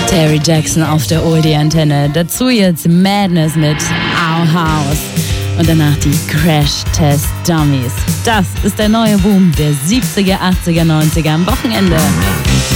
Terry Jackson auf der Oldie-Antenne. Dazu jetzt Madness mit Our House. Und danach die Crash Test Dummies. Das ist der neue Boom der 70er, 80er, 90er am Wochenende.